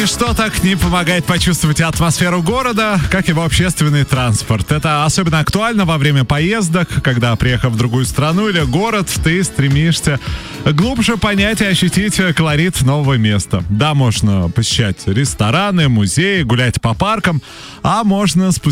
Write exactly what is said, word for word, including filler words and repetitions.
ничто так не помогает почувствовать атмосферу города, как его общественный транспорт. Это особенно актуально во время поездок, когда, приехав в другую страну или город, ты стремишься глубже понять и ощутить колорит нового места. Да, можно посещать рестораны, музеи, гулять по паркам, а можно спуститься